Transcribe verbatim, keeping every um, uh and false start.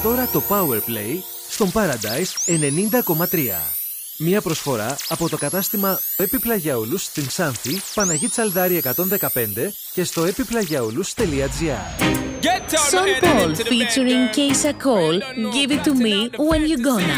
τώρα το Powerplay στον Paradise ενενήντα κόμμα τρία. Μια προσφορά από το κατάστημα Επιπλαγιαούλους στην Ξάνθη, Παναγή Τσαλδάρη εκατόν δεκαπέντε και στο επιπλαγιαούλους τελεία τζι άρ. Sean Paul featuring Keisha Cole, Give It To Me When You Gonna.